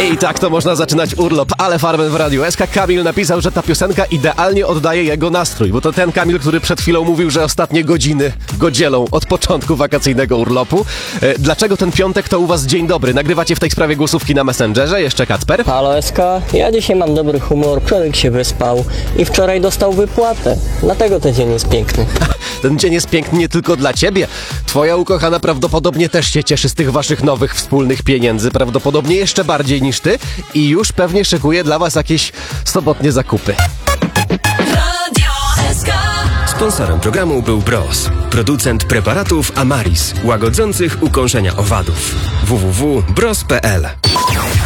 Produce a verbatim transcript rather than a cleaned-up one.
I tak to można zaczynać urlop, ale Farben w Radiu S K. Kamil napisał, że ta piosenka idealnie oddaje jego nastrój, bo to ten Kamil, który przed chwilą mówił, że ostatnie godziny go dzielą od początku wakacyjnego urlopu. E, dlaczego ten piątek to u was dzień dobry? Nagrywacie w tej sprawie głosówki na Messengerze, jeszcze Kacper? Halo S K, ja dzisiaj mam dobry humor, człowiek się wyspał i wczoraj dostał wypłatę, dlatego ten dzień jest piękny. Ten dzień jest piękny nie tylko dla ciebie. Twoja ukochana prawdopodobnie też się cieszy z tych waszych nowych wspólnych pieniędzy, prawdopodobnie jeszcze bardziej niż ty i już pewnie szykuje dla was jakieś sobotnie zakupy. Sponsorem programu był Bros, producent preparatów Amaris, łagodzących ukąszenia owadów. w w w kropka bros kropka p l